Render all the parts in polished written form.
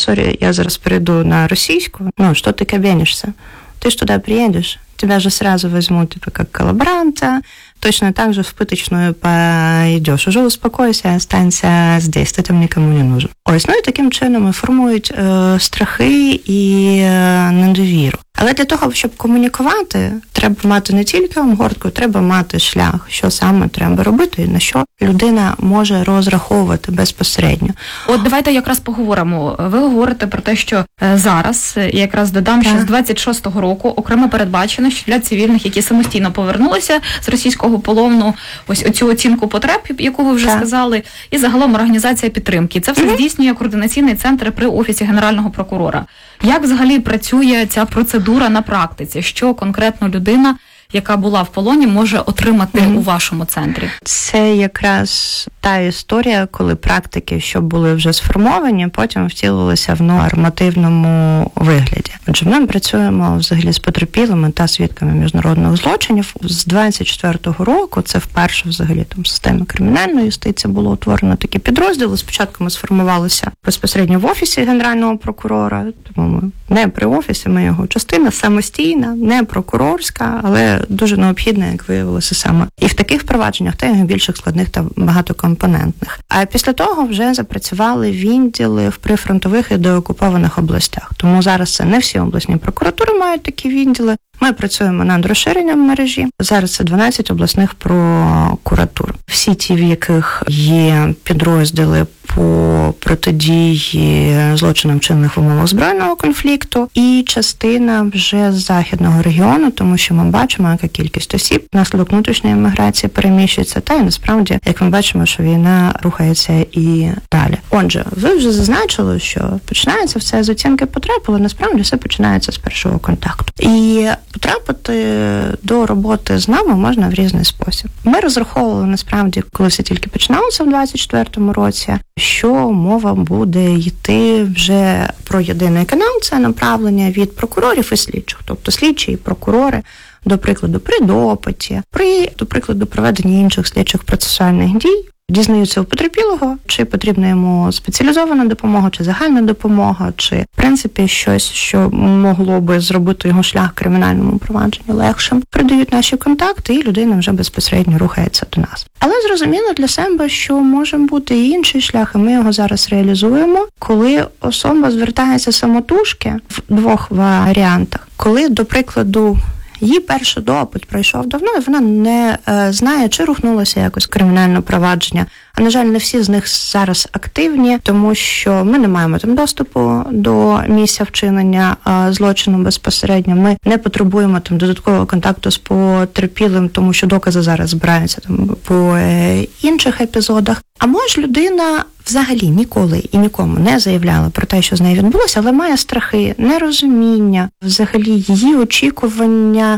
сорі, я зараз перейду на російську, что ты кабенишься? Ты ж туда приедешь, тебя же сразу возьмут, как коллаборанта, точно так же в пыточную пойдешь. Уже успокойся, останься здесь, ти там нікому не нужен. Ось, і таким чином формують страхи і недовіру. Але для того, щоб комунікувати, треба мати не тільки обгортку, треба мати шлях, що саме треба робити і на що людина може розраховувати безпосередньо. От давайте якраз поговоримо. Ви говорите про те, що зараз, я якраз додам, що з 26-го року окремо передбачено, що для цивільних, які самостійно повернулися з російського полону, ось оцю оцінку потреб, яку ви вже сказали, і загалом організація підтримки. Це все здійснює координаційний центр при Офісі Генерального прокурора. Як взагалі працює ця процедура на практиці? Що конкретно людина, яка була в полоні, може отримати у вашому центрі? Це якраз та історія, коли практики, що були вже сформовані, потім втілилися в нормативному вигляді. Отже, ми працюємо взагалі з потерпілими та свідками міжнародних злочинів. З 24-го року, це вперше взагалі там в системі кримінальної юстиції було утворено такі підрозділи. Спочатку ми сформувалися безпосередньо в Офісі Генерального прокурора, тому ми не при Офісі, ми його частина, самостійна, не прокурорська, але дуже необхідна, як виявилося саме і в таких провадженнях, та й більших складних та багатокомпонентних. А після того вже запрацювали відділи в прифронтових і деокупованих областях. Тому зараз це не всі обласні прокуратури мають такі відділи. Ми працюємо над розширенням мережі. Зараз це 12 обласних прокуратур. Всі ті, в яких є підрозділи по протидії злочинам, вчинених в умовах збройного конфлікту, і частина вже з західного регіону, тому що ми бачимо, яка кількість осіб внаслідок внутрішньої міграції переміщується, та й насправді, як ми бачимо, що війна рухається і далі. Отже, ви вже зазначили, що починається все з оцінки потреб, але насправді все починається з першого контакту. І потрапити до роботи з нами можна в різний спосіб. Ми розраховували, насправді, коли все тільки починалося в 24-му році, що мова буде йти вже про єдиний канал, це направлення від прокурорів і слідчих, тобто слідчі і прокурори, до прикладу, при допиті, до прикладу, проведення інших слідчих процесуальних дій, дізнаються у потерпілого, чи потрібна йому спеціалізована допомога, чи загальна допомога, чи, в принципі, щось, що могло би зробити його шлях в кримінальному провадженні легшим. Придають наші контакти, і людина вже безпосередньо рухається до нас. Але зрозуміло для себе, що може бути і інший шлях, і ми його зараз реалізуємо, коли особа звертається самотужки в двох варіантах. Коли, до прикладу, її перший допит пройшов давно, і вона не знає, чи рухнулося якось кримінальне провадження. А, на жаль, не всі з них зараз активні, тому що ми не маємо там доступу до місця вчинення злочину безпосередньо. Ми не потребуємо там додаткового контакту з потерпілим, тому що докази зараз збираються там по інших епізодах. А може людина взагалі ніколи і нікому не заявляла про те, що з нею відбулося, але має страхи, нерозуміння, взагалі її очікування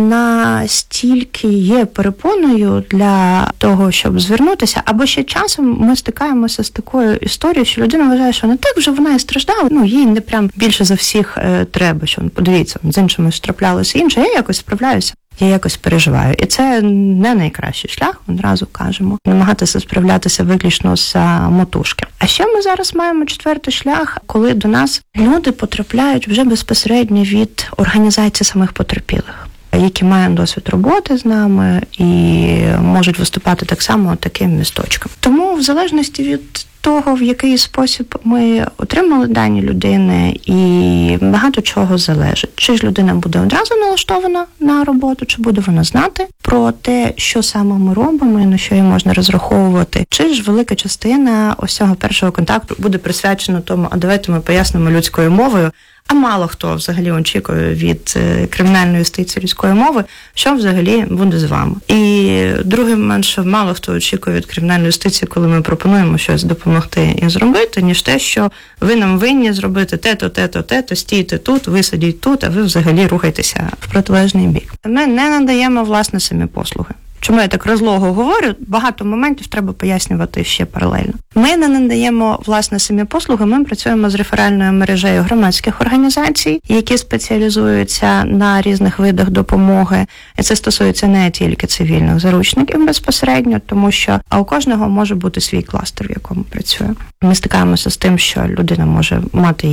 настільки є перепоною для того, щоб звернутися, або ще часом ми стикаємося з такою історією, що людина вважає, що не так вже вона і страждала, їй не прям більше за всіх треба, що подивіться, з іншими траплялося інше, я якось справляюся. Я якось переживаю. І це не найкращий шлях, одразу кажемо. Намагатися справлятися виключно з самотужки. А ще ми зараз маємо четвертий шлях, коли до нас люди потрапляють вже безпосередньо від організації самих потерпілих, які мають досвід роботи з нами і можуть виступати так само таким місточком. Тому в залежності від того, в який спосіб ми отримали дані людини, і багато чого залежить. Чи ж людина буде одразу налаштована на роботу, чи буде вона знати про те, що саме ми робимо і на що її можна розраховувати, чи ж велика частина ось цього першого контакту буде присвячена тому, а давайте ми пояснимо людською мовою, а мало хто взагалі очікує від кримінальної юстиції людської мови, що взагалі буде з вами. І другий момент, що мало хто очікує від кримінальної юстиції, коли ми пропонуємо щось допомогти і зробити, ніж те, що ви нам винні зробити те-то, стійте тут, ви сидіть тут, а ви взагалі рухайтеся в протилежний бік. Ми не надаємо, власне, самі послуги. Чому я так розлого говорю? Багато моментів треба пояснювати ще паралельно. Ми не надаємо, власне, самі послуги, ми працюємо з реферальною мережею громадських організацій, які спеціалізуються на різних видах допомоги. І це стосується не тільки цивільних заручників безпосередньо, тому що у кожного може бути свій кластер, в якому працює. Ми стикаємося з тим, що людина може мати